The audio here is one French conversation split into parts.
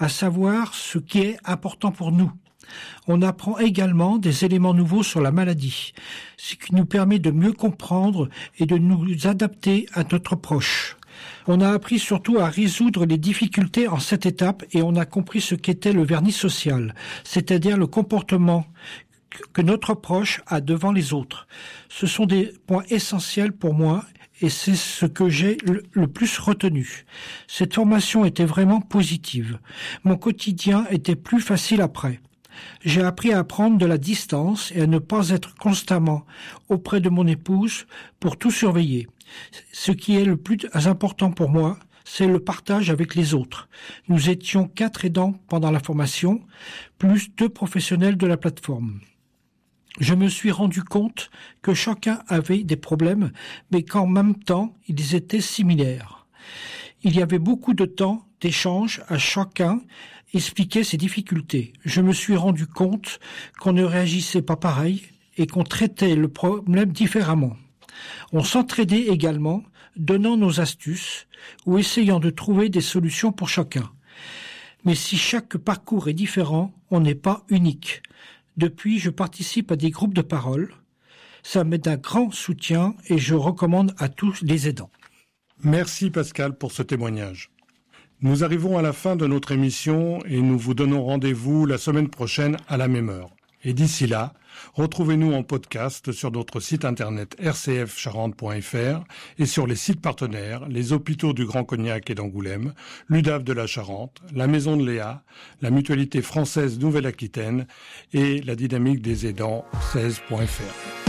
à savoir ce qui est important pour nous. On apprend également des éléments nouveaux sur la maladie, ce qui nous permet de mieux comprendre et de nous adapter à notre proche. On a appris surtout à résoudre les difficultés en cette étape et on a compris ce qu'était le vernis social, c'est-à-dire le comportement que notre proche a devant les autres. Ce sont des points essentiels pour moi et c'est ce que j'ai le plus retenu. Cette formation était vraiment positive. Mon quotidien était plus facile après. J'ai appris à prendre de la distance et à ne pas être constamment auprès de mon épouse pour tout surveiller. Ce qui est le plus important pour moi, c'est le partage avec les autres. Nous étions 4 aidants pendant la formation, plus 2 professionnels de la plateforme. Je me suis rendu compte que chacun avait des problèmes, mais qu'en même temps, ils étaient similaires. Il y avait beaucoup de temps d'échange à chacun expliquer ses difficultés. Je me suis rendu compte qu'on ne réagissait pas pareil et qu'on traitait le problème différemment. On s'entraidait également, donnant nos astuces ou essayant de trouver des solutions pour chacun. Mais si chaque parcours est différent, on n'est pas unique. Depuis, je participe à des groupes de parole. Ça m'est d'un grand soutien et je recommande à tous les aidants. Merci Pascal pour ce témoignage. Nous arrivons à la fin de notre émission et nous vous donnons rendez-vous la semaine prochaine à la même heure. Et d'ici là, retrouvez-nous en podcast sur notre site internet rcfcharente.fr et sur les sites partenaires, les hôpitaux du Grand Cognac et d'Angoulême, l'UDAF de la Charente, la Maison de Léa, la Mutualité française Nouvelle-Aquitaine et la Dynamique des aidants 16.fr.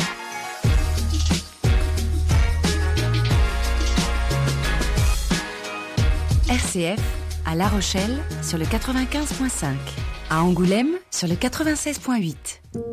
RCF à La Rochelle sur le 95.5, à Angoulême sur le 96.8.